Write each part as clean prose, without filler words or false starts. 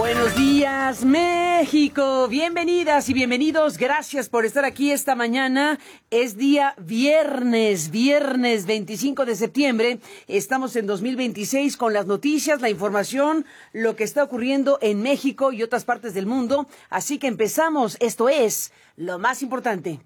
Buenos días, México. Bienvenidas y bienvenidos. Gracias por estar aquí esta mañana. Es día viernes 25 de septiembre. Estamos en 2026 con las noticias, la información, lo que está ocurriendo en México y otras partes del mundo. Así que empezamos. Esto es lo más importante.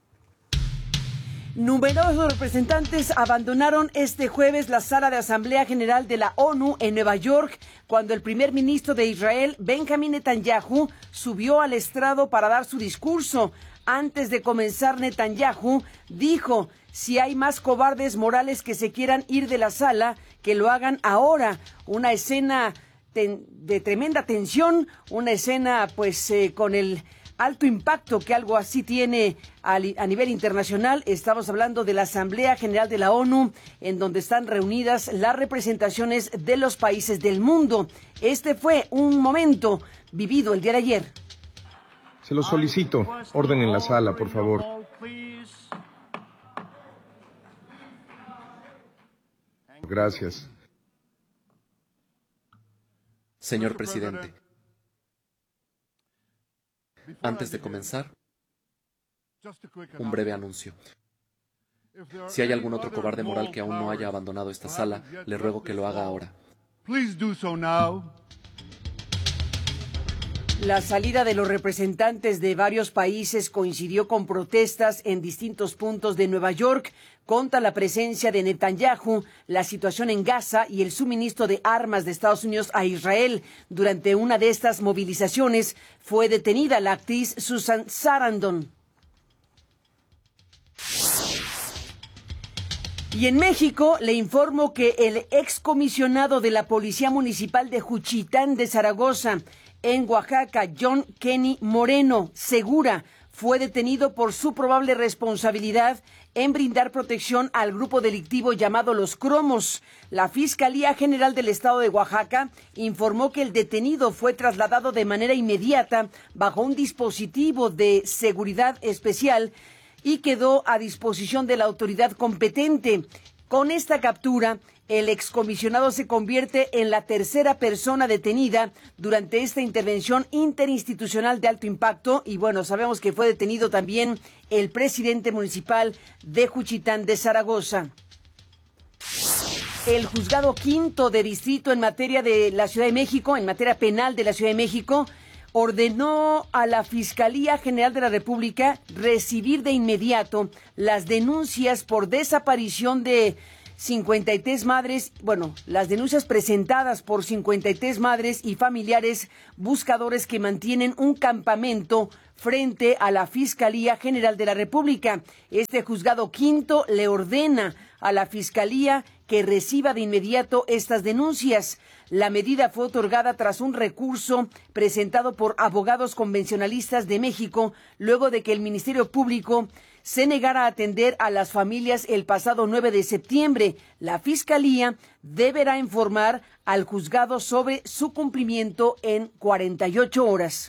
Numerosos representantes abandonaron este jueves la sala de Asamblea General de la ONU en Nueva York cuando el primer ministro de Israel, Benjamín Netanyahu, subió al estrado para dar su discurso. Antes de comenzar, Netanyahu dijo: si hay más cobardes morales que se quieran ir de la sala, que lo hagan ahora. Una escena de tremenda tensión, una escena con el alto impacto que algo así tiene a nivel internacional. Estamos hablando de la Asamblea General de la ONU, en donde están reunidas las representaciones de los países del mundo. Este fue un momento vivido el día de ayer. Se lo solicito. Orden en la sala, por favor. Gracias. Señor presidente, antes de comenzar, un breve anuncio. Si hay algún otro cobarde moral que aún no haya abandonado esta sala, le ruego que lo haga ahora. La salida de los representantes de varios países coincidió con protestas en distintos puntos de Nueva York contra la presencia de Netanyahu, la situación en Gaza y el suministro de armas de Estados Unidos a Israel. Durante una de estas movilizaciones fue detenida la actriz Susan Sarandon. Y en México le informo que el excomisionado de la Policía Municipal de Juchitán de Zaragoza, en Oaxaca, John Kenny Moreno Segura, fue detenido por su probable responsabilidad en brindar protección al grupo delictivo llamado Los Cromos. La Fiscalía General del Estado de Oaxaca informó que el detenido fue trasladado de manera inmediata bajo un dispositivo de seguridad especial y quedó a disposición de la autoridad competente. Con esta captura, el excomisionado se convierte en la tercera persona detenida durante esta intervención interinstitucional de alto impacto. Y bueno, sabemos que fue detenido también el presidente municipal de Juchitán de Zaragoza. El juzgado quinto de distrito en materia de la Ciudad de México, en materia penal de la Ciudad de México, ordenó a la Fiscalía General de la República recibir de inmediato las denuncias por desaparición de 53 madres, las denuncias presentadas por 53 madres y familiares buscadores que mantienen un campamento frente a la Fiscalía General de la República. Este juzgado quinto le ordena a la Fiscalía que reciba de inmediato estas denuncias. La medida fue otorgada tras un recurso presentado por abogados convencionalistas de México, luego de que el Ministerio Público se negara a atender a las familias el pasado 9 de septiembre. La Fiscalía deberá informar al juzgado sobre su cumplimiento en 48 horas.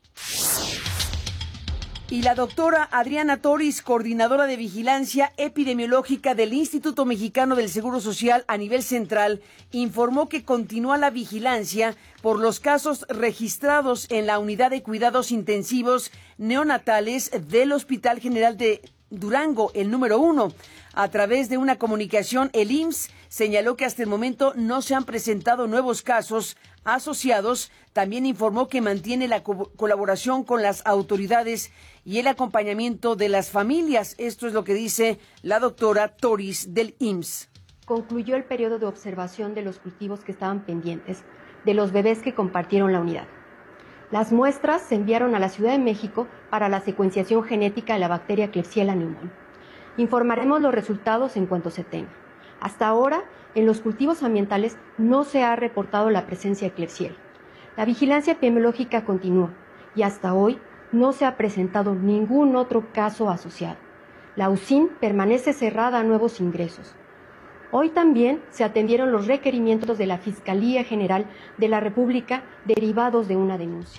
Y la doctora Adriana Toriz, coordinadora de vigilancia epidemiológica del Instituto Mexicano del Seguro Social a nivel central, informó que continúa la vigilancia por los casos registrados en la unidad de cuidados intensivos neonatales del Hospital General de Durango, el número 1. A través de una comunicación, el IMSS señaló que hasta el momento no se han presentado nuevos casos asociados. También informó que mantiene la colaboración con las autoridades y el acompañamiento de las familias. Esto es lo que dice la doctora Toriz del IMSS. Concluyó el periodo de observación de los cultivos que estaban pendientes de los bebés que compartieron la unidad. Las muestras se enviaron a la Ciudad de México para la secuenciación genética de la bacteria Klebsiella pneumoniae. Informaremos los resultados en cuanto se tenga. Hasta ahora, en los cultivos ambientales no se ha reportado la presencia de Klebsiella. La vigilancia epidemiológica continúa y hasta hoy no se ha presentado ningún otro caso asociado. La UCIN permanece cerrada a nuevos ingresos. Hoy también se atendieron los requerimientos de la Fiscalía General de la República derivados de una denuncia.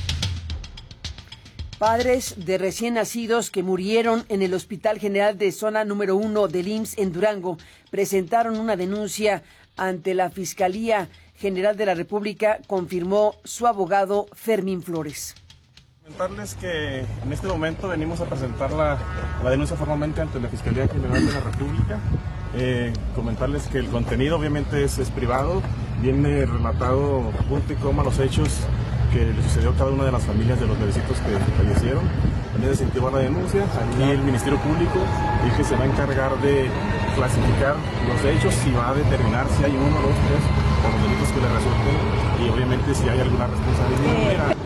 Padres de recién nacidos que murieron en el Hospital General de Zona número 1 del IMSS en Durango presentaron una denuncia ante la Fiscalía General de la República, confirmó su abogado Fermín Flores. Comentarles que en este momento venimos a presentar la denuncia formalmente ante la Fiscalía General de la República. Comentarles que el contenido obviamente es privado, viene relatado punto y coma los hechos que le sucedió a cada una de las familias de los bebecitos que fallecieron. En ese sentido va la denuncia. Aquí el Ministerio Público es que se va a encargar de clasificar los hechos y va a determinar si hay uno, dos, tres o los delitos que le resulten y obviamente si hay alguna responsabilidad.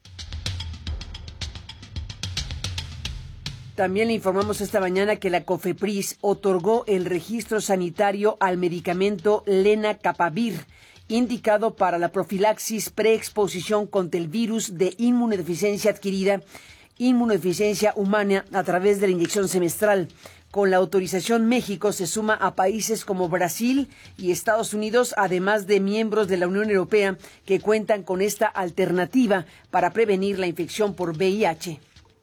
También le informamos esta mañana que la COFEPRIS otorgó el registro sanitario al medicamento Lenacapavir, indicado para la profilaxis preexposición contra el virus de inmunodeficiencia adquirida, inmunodeficiencia humana a través de la inyección semestral. Con la autorización, México se suma a países como Brasil y Estados Unidos, además de miembros de la Unión Europea que cuentan con esta alternativa para prevenir la infección por VIH.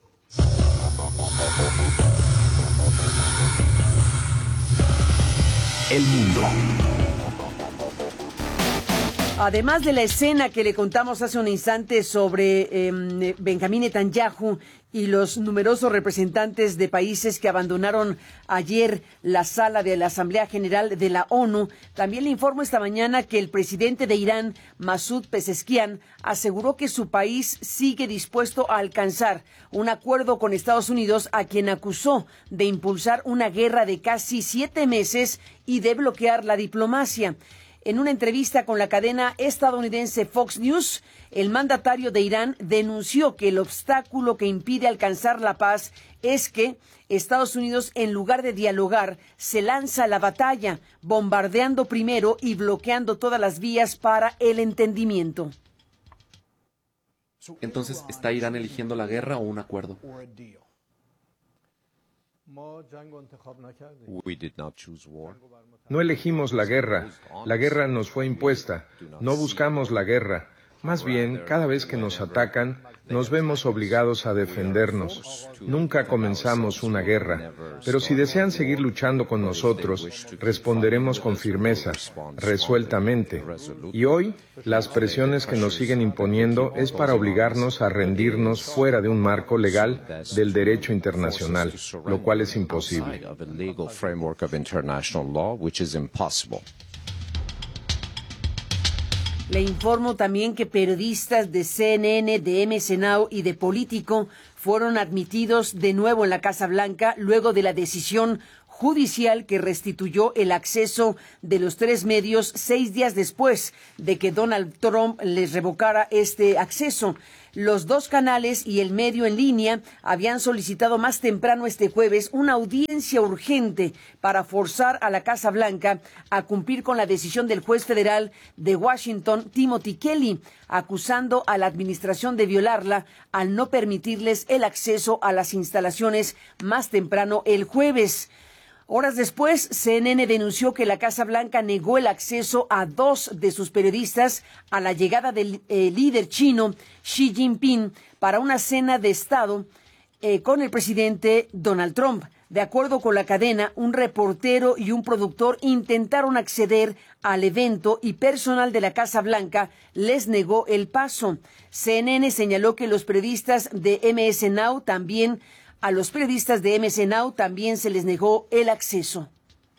El mundo. Además de la escena que le contamos hace un instante sobre Benjamín Netanyahu y los numerosos representantes de países que abandonaron ayer la sala de la Asamblea General de la ONU, también le informo esta mañana que el presidente de Irán, Masoud Pezeshkian, aseguró que su país sigue dispuesto a alcanzar un acuerdo con Estados Unidos, a quien acusó de impulsar una guerra de casi 7 meses y de bloquear la diplomacia. En una entrevista con la cadena estadounidense Fox News, el mandatario de Irán denunció que el obstáculo que impide alcanzar la paz es que Estados Unidos, en lugar de dialogar, se lanza a la batalla, bombardeando primero y bloqueando todas las vías para el entendimiento. Entonces, ¿está Irán eligiendo la guerra o un acuerdo? No elegimos la guerra nos fue impuesta, no buscamos la guerra. Más bien, cada vez que nos atacan, nos vemos obligados a defendernos. Nunca comenzamos una guerra, pero si desean seguir luchando con nosotros, responderemos con firmeza, resueltamente. Y hoy, las presiones que nos siguen imponiendo es para obligarnos a rendirnos fuera de un marco legal del derecho internacional, lo cual es imposible. Le informo también que periodistas de CNN, de MC Now y de Político fueron admitidos de nuevo en la Casa Blanca luego de la decisión judicial que restituyó el acceso de los 3 medios 6 días después de que Donald Trump les revocara este acceso. Los 2 canales y el medio en línea habían solicitado más temprano este jueves una audiencia urgente para forzar a la Casa Blanca a cumplir con la decisión del juez federal de Washington, Timothy Kelly, acusando a la administración de violarla al no permitirles el acceso a las instalaciones más temprano el jueves. Horas después, CNN denunció que la Casa Blanca negó el acceso a 2 de sus periodistas a la llegada del líder chino Xi Jinping para una cena de Estado con el presidente Donald Trump. De acuerdo con la cadena, un reportero y un productor intentaron acceder al evento y personal de la Casa Blanca les negó el paso. CNN señaló que los periodistas de MS Now también A los periodistas de MC Now también se les negó el acceso.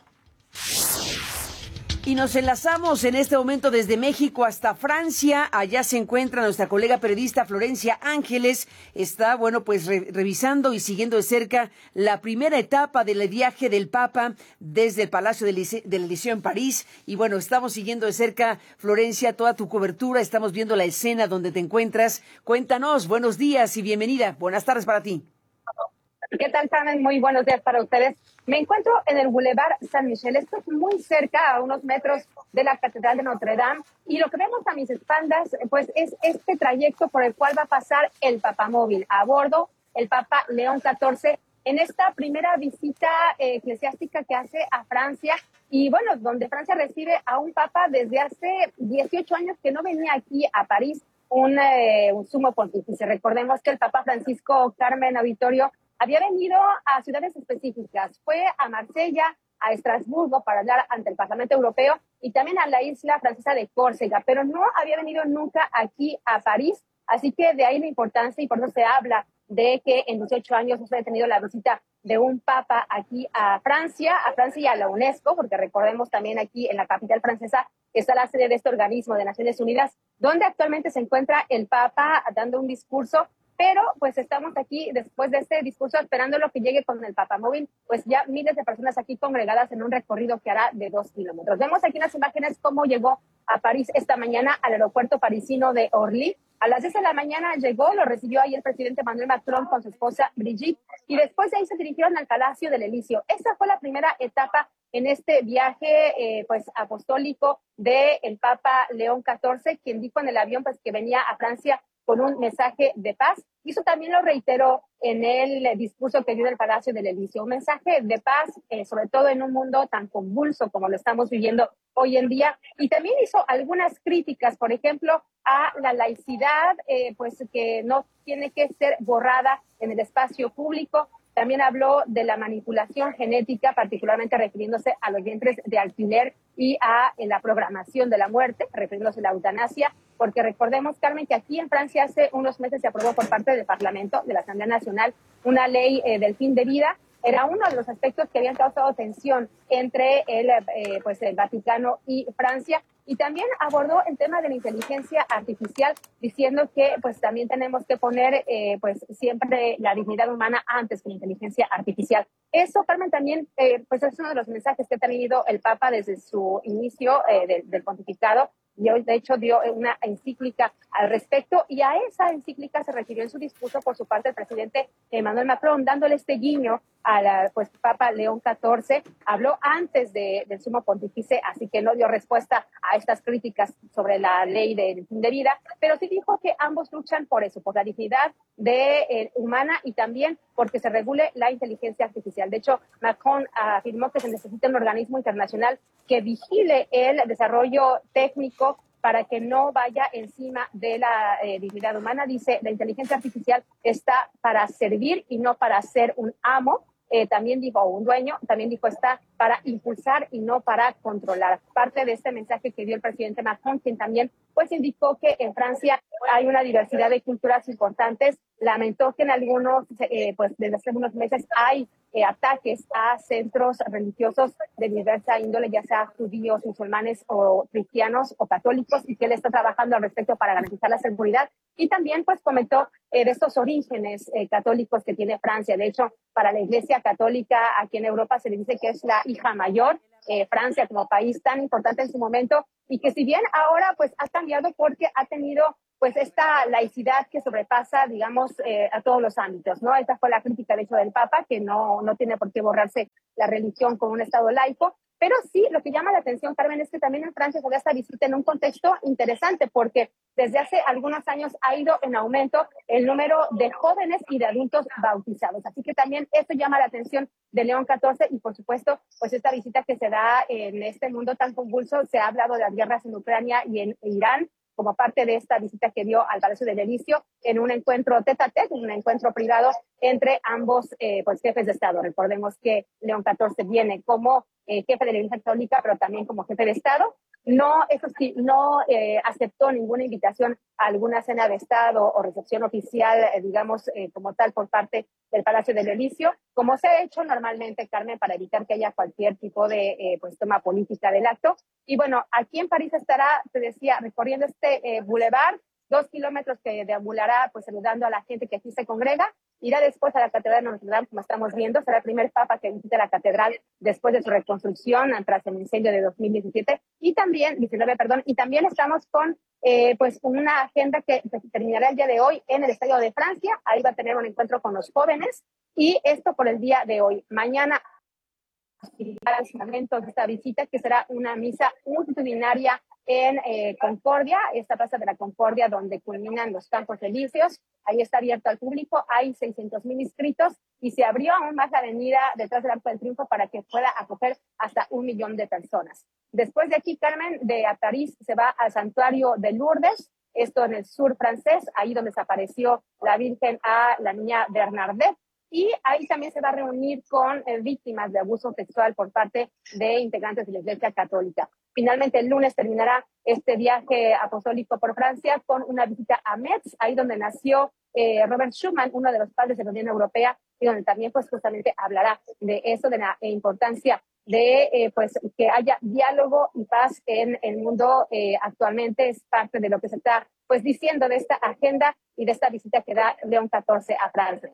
Y nos enlazamos en este momento desde México hasta Francia. Allá se encuentra nuestra colega periodista Florencia Ángeles. Está, revisando y siguiendo de cerca la primera etapa del viaje del Papa desde el Palacio del Elíseo en París. Y bueno, estamos siguiendo de cerca, Florencia, toda tu cobertura. Estamos viendo la escena donde te encuentras. Cuéntanos, buenos días y bienvenida. Buenas tardes para ti. ¿Qué tal, Carmen? Muy buenos días para ustedes. Me encuentro en el Boulevard Saint-Michel. Esto es muy cerca, a unos metros de la Catedral de Notre Dame. Y lo que vemos a mis espaldas, pues, es este trayecto por el cual va a pasar el Papamóvil. A bordo, el Papa León XIV, en esta primera visita eclesiástica que hace a Francia. Y bueno, donde Francia recibe a un Papa desde hace 18 años que no venía aquí a París, un sumo pontífice. Recordemos que el Papa Francisco, Carmen, auditorio, había venido a ciudades específicas. Fue a Marsella, a Estrasburgo para hablar ante el Parlamento Europeo y también a la isla francesa de Córcega, pero no había venido nunca aquí a París, así que de ahí la importancia y por eso se habla de que en 18 años no se ha tenido la visita de un papa aquí a Francia y a la UNESCO, porque recordemos también aquí en la capital francesa está la sede de este organismo de Naciones Unidas, donde actualmente se encuentra el papa dando un discurso, pero pues estamos aquí después de este discurso esperando lo que llegue con el papamóvil, pues ya miles de personas aquí congregadas en un recorrido que hará de 2 kilómetros. Vemos aquí en las imágenes cómo llegó a París esta mañana al aeropuerto parisino de Orly. A las 10 de la mañana llegó, lo recibió ahí el presidente Emmanuel Macron con su esposa Brigitte y después de ahí se dirigieron al Palacio del Elíseo. Esa fue la primera etapa en este viaje pues apostólico del Papa León XIV, quien dijo en el avión pues que venía a Francia con un mensaje de paz. Y eso también lo reiteró en el discurso que dio en el Palacio del Elíseo. Un mensaje de paz, sobre todo en un mundo tan convulso como lo estamos viviendo hoy en día. Y también hizo algunas críticas, por ejemplo, a la laicidad, pues que no tiene que ser borrada en el espacio público. También habló de la manipulación genética, particularmente refiriéndose a los vientres de alquiler y a la programación de la muerte, refiriéndose a la eutanasia, porque recordemos, Carmen, que aquí en Francia hace unos meses se aprobó por parte del Parlamento, de la Asamblea Nacional, una ley del fin de vida. Era uno de los aspectos que habían causado tensión entre el Vaticano y Francia. Y también abordó el tema de la inteligencia artificial, diciendo que pues también tenemos que poner pues siempre la dignidad humana antes que la inteligencia artificial. Eso, Carmen, también pues es uno de los mensajes que ha tenido el Papa desde su inicio del pontificado. Y hoy, de hecho, dio una encíclica al respecto, y a esa encíclica se refirió en su discurso por su parte el presidente Emmanuel Macron, dándole este guiño al Papa León XIV. Habló antes del sumo pontífice, así que no dio respuesta a estas críticas sobre la ley del fin de vida, pero sí dijo que ambos luchan por eso, por la dignidad humana y también porque se regule la inteligencia artificial. De hecho, Macron afirmó que se necesita un organismo internacional que vigile el desarrollo técnico para que no vaya encima de la dignidad humana. Dice, la inteligencia artificial está para servir y no para ser un amo. También dijo, o un dueño, también dijo, está para impulsar y no para controlar. Parte de este mensaje que dio el presidente Macron, quien también pues indicó que en Francia hay una diversidad de culturas importantes. Lamentó que en algunos, pues desde hace unos meses hay ataques a centros religiosos de diversa índole, ya sea judíos, musulmanes o cristianos o católicos, y que él está trabajando al respecto para garantizar la seguridad. Y también pues comentó de estos orígenes católicos que tiene Francia. De hecho, para la Iglesia Católica aquí en Europa se le dice que es la hija mayor, Francia como país tan importante en su momento, y que si bien ahora pues ha cambiado porque ha tenido pues esta laicidad que sobrepasa, digamos, a todos los ámbitos, ¿no? Esta fue la crítica, de hecho, del Papa, que no tiene por qué borrarse la religión con un Estado laico. Pero sí, lo que llama la atención, Carmen, es que también en Francia se da esta visita en un contexto interesante, porque desde hace algunos años ha ido en aumento el número de jóvenes y de adultos bautizados. Así que también esto llama la atención de León XIV y, por supuesto, pues esta visita que se da en este mundo tan convulso. Se ha hablado de las guerras en Ucrania y en Irán, como parte de esta visita que dio al Palacio del Elíseo, en un encuentro tête-à-tête, un encuentro privado entre ambos pues jefes de Estado. Recordemos que León XIV viene como jefe de la Iglesia Católica, pero también como jefe de Estado. No, eso sí, no aceptó ninguna invitación a alguna cena de Estado o recepción oficial, digamos, como tal, por parte del Palacio del Elíseo, como se ha hecho normalmente, Carmen, para evitar que haya cualquier tipo de pues toma política del acto. Y bueno, aquí en París estará, te decía, recorriendo este boulevard, 2 kilómetros que deambulará, pues saludando a la gente que aquí se congrega. Irá después a la Catedral de Notre Dame, como estamos viendo. Será el primer papa que visite la catedral después de su reconstrucción tras el incendio de 2017 y también, 19, perdón, y también estamos con pues una agenda que terminará el día de hoy en el Estadio de Francia. Ahí va a tener un encuentro con los jóvenes, y esto por el día de hoy. Mañana de esta visita, que será una misa multitudinaria en Concordia, esta plaza de la Concordia donde culminan los Campos Elíseos. Ahí está abierto al público, hay 600,000 inscritos, y se abrió aún más la avenida detrás del Arco del Triunfo para que pueda acoger hasta 1 millón de personas. Después de aquí, Carmen, de París se va al santuario de Lourdes, esto en el sur francés, ahí donde desapareció la Virgen a la niña Bernadette. y ahí también se va a reunir con víctimas de abuso sexual por parte de integrantes de la Iglesia Católica. Finalmente, el lunes terminará este viaje apostólico por Francia con una visita a Metz, ahí donde nació Robert Schuman, uno de los padres de la Unión Europea, y donde también pues justamente hablará de eso, de la importancia de pues que haya diálogo y paz en el mundo actualmente. Es parte de lo que se está pues diciendo de esta agenda y de esta visita que da León XIV a Francia.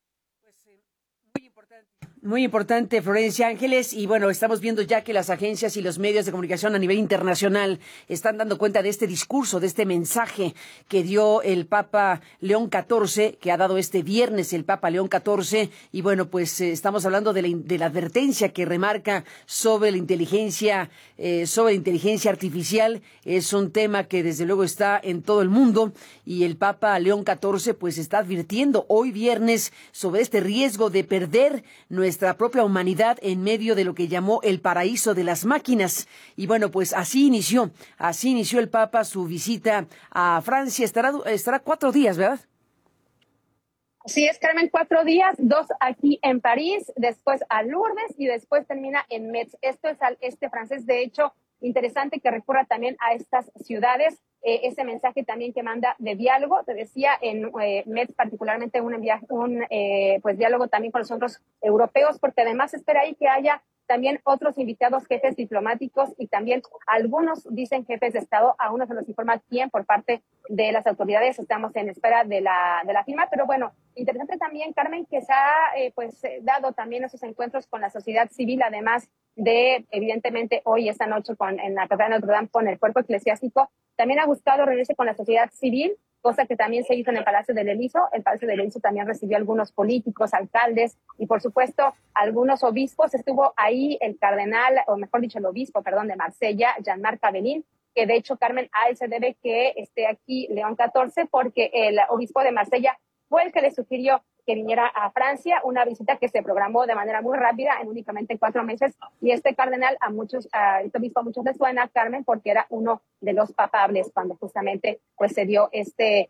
Muy importante, Florencia Ángeles, y bueno, estamos viendo ya que las agencias y los medios de comunicación a nivel internacional están dando cuenta de este discurso, de este mensaje que dio el Papa León XIV, que ha dado este viernes el Papa León XIV, y bueno, pues estamos hablando de la advertencia que remarca sobre la inteligencia artificial. Es un tema que desde luego está en todo el mundo, y el Papa León XIV pues está advirtiendo hoy viernes sobre este riesgo de perder nuestra propia humanidad en medio de lo que llamó el paraíso de las máquinas. Y bueno, pues así inició el Papa su visita a Francia. Estará 4 días, ¿verdad? Así es, Carmen, 4 días, 2 aquí en París, después a Lourdes y después termina en Metz. Esto es al este francés. De hecho, interesante que recurra también a estas ciudades. Ese mensaje también que manda de diálogo, te decía, en Metz particularmente pues diálogo también con los otros europeos, porque además espera ahí que haya también otros invitados, jefes diplomáticos y también algunos dicen jefes de Estado. Aún no se nos informa quién por parte de las autoridades. Estamos en espera de la firma, pero bueno, interesante también, Carmen, que se ha dado también esos encuentros con la sociedad civil, además de, evidentemente, hoy, esta noche, en la Catedral de Notre Dame, con el cuerpo eclesiástico. También ha buscado reunirse con la sociedad civil, cosa que también se hizo en el Palacio del Elíseo. El Palacio del Elíseo también recibió algunos políticos, alcaldes y, por supuesto, algunos obispos. Estuvo ahí el cardenal, o mejor dicho, el obispo, de Marsella, Jean-Marc Avelin, que de hecho, Carmen, a él se debe que esté aquí León XIV, porque el obispo de Marsella fue el que le sugirió que viniera a Francia, una visita que se programó de manera muy rápida, en únicamente 4 meses, y este cardenal este obispo a muchos les suena, Carmen, porque era uno de los papables cuando justamente pues se dio esta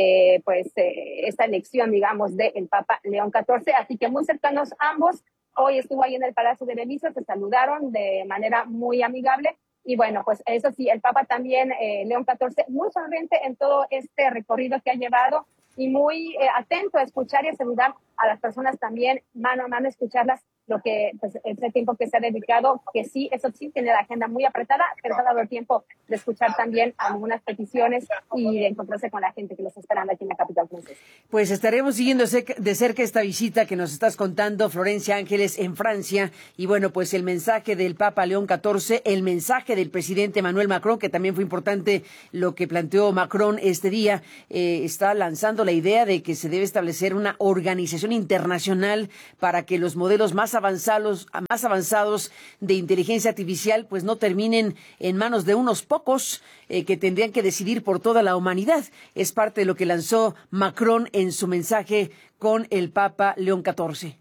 elección, digamos, del Papa León XIV, así que muy cercanos ambos. Hoy estuvo ahí en el Palacio del Elíseo, se saludaron de manera muy amigable. Y bueno, pues eso sí, el Papa también, León XIV, muy sonriente en todo este recorrido que ha llevado y muy atento a escuchar y a saludar a las personas también, mano a mano, escucharlas, lo que, pues, ese tiempo que se ha dedicado, que sí, eso sí, tiene la agenda muy apretada, pero se ha dado el tiempo de escuchar también algunas peticiones y de encontrarse con la gente que los está esperando aquí en la capital francesa. Pues estaremos siguiendo de cerca esta visita que nos estás contando, Florencia Ángeles, en Francia, y bueno, pues el mensaje del Papa León XIV, el mensaje del presidente Emmanuel Macron, que también fue importante lo que planteó Macron este día, está lanzando la idea de que se debe establecer una organización internacional para que los modelos más avanzados de inteligencia artificial pues no terminen en manos de unos pocos que tendrían que decidir por toda la humanidad. Es parte de lo que lanzó Macron en su mensaje con el Papa León XIV.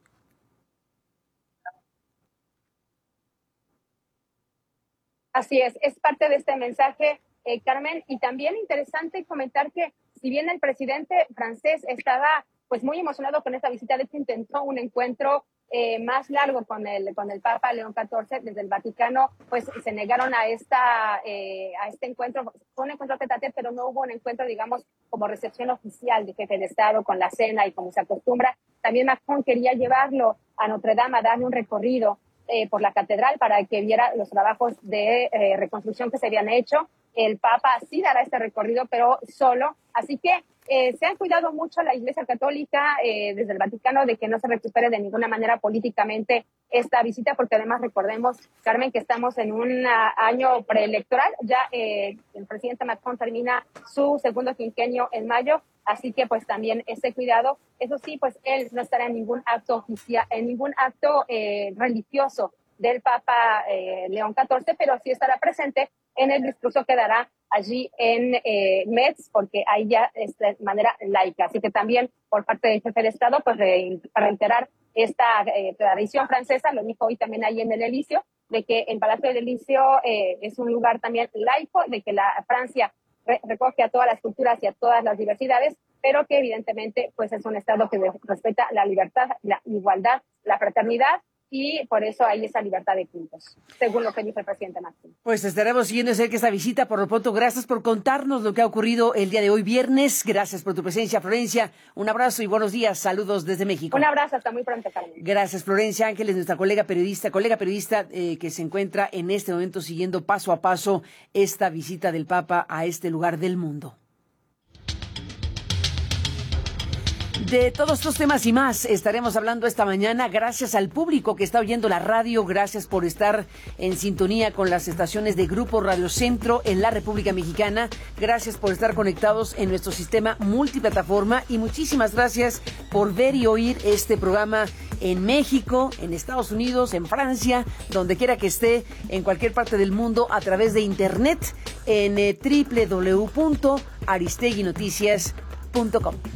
Así es parte de este mensaje, Carmen, y también interesante comentar que si bien el presidente francés estaba pues muy emocionado con esta visita, de hecho intentó un encuentro más largo con el Papa León XIV desde el Vaticano, pues se negaron a este encuentro. Fue un encuentro tete-a-tete, pero no hubo un encuentro, digamos, como recepción oficial de jefe de Estado con la cena y como se acostumbra. También Macron quería llevarlo a Notre Dame a darle un recorrido por la catedral para que viera los trabajos de reconstrucción que se habían hecho. El Papa sí dará este recorrido, pero solo. Así que se ha cuidado mucho la Iglesia Católica desde el Vaticano de que no se recupere de ninguna manera políticamente esta visita, porque además recordemos, Carmen, que estamos en un año preelectoral. Ya el presidente Macron termina su segundo quinquenio en mayo, así que pues también ese cuidado. Eso sí, pues él no estará en ningún acto oficial, en ningún acto religioso del Papa León XIV, pero sí estará presente en el discurso que dará allí en Metz, porque ahí ya es de manera laica. Así que también por parte del jefe de Estado, pues para reiterar esta tradición francesa, lo dijo hoy también ahí en el Elíseo, de que el Palacio del Elíseo es un lugar también laico, de que la Francia recoge a todas las culturas y a todas las diversidades, pero que evidentemente pues es un Estado que respeta la libertad, la igualdad, la fraternidad, y por eso hay esa libertad de cultos, según lo que dice el presidente Macri. Pues estaremos siguiendo de cerca esta visita. Por lo pronto, gracias por contarnos lo que ha ocurrido el día de hoy, viernes. Gracias por tu presencia, Florencia. Un abrazo y buenos días. Saludos desde México. Un abrazo, hasta muy pronto, Carmen. Gracias, Florencia Ángeles, nuestra colega periodista que se encuentra en este momento siguiendo paso a paso esta visita del Papa a este lugar del mundo. De todos estos temas y más estaremos hablando esta mañana. Gracias al público que está oyendo la radio. Gracias por estar en sintonía con las estaciones de Grupo Radio Centro en la República Mexicana. Gracias por estar conectados en nuestro sistema multiplataforma. Y muchísimas gracias por ver y oír este programa en México, en Estados Unidos, en Francia, donde quiera que esté, en cualquier parte del mundo, a través de internet en www.aristeguinoticias.com.